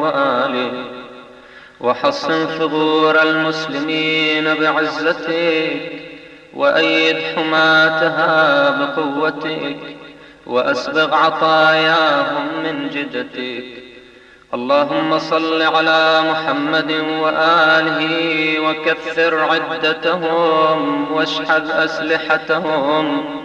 وآله، وحصن ثغور المسلمين بعزتك، وأيد حماتها بقوتك، وأسبغ عطاياهم من جدتك. اللهم صل على محمد وآله، وكثر عدتهم، واشحذ أسلحتهم،